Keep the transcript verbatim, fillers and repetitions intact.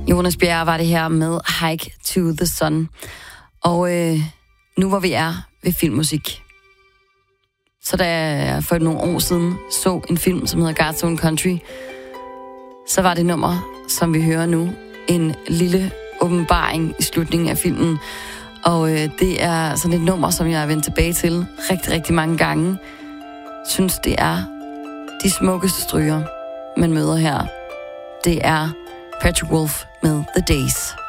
Jonas Bjerre var det her med Hike to the Sun. Og øh, nu hvor vi er ved filmmusik, så da jeg for nogle år siden så en film, som hedder God's Own Country, så var det nummer, som vi hører nu, en lille åbenbaring i slutningen af filmen. Og øh, det er sådan et nummer, som jeg har vendt tilbage til rigtig, rigtig mange gange. Synes, det er de smukkeste stryger, man møder her. Det er Patrick Wolf med The Days.